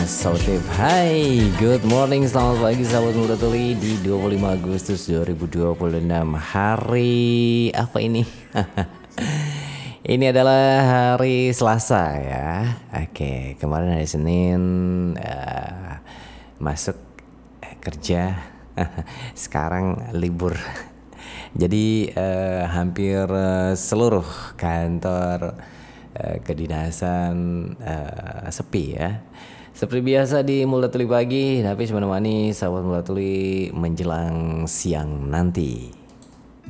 Sautif. Hai, good morning, selamat pagi sahabat Muda Tuli di 25 Agustus 2026. Hari apa ini? Ini adalah hari Selasa ya. Oke, kemarin hari Senin masuk kerja. Sekarang libur. Jadi hampir seluruh kantor kedinasan sepi ya. Seperti biasa di Muda Tuli pagi, tapi menemani sahabat Muda Tuli menjelang siang nanti.